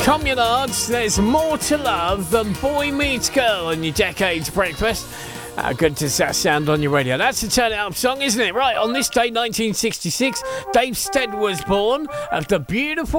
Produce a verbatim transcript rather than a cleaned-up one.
Communards, there's more to love than boy meets girl on your Decades Breakfast. How good does that sound on your radio? That's a turn it up song, isn't it? Right, on this day, nineteen sixty-six, Dave Stead was born of the beautiful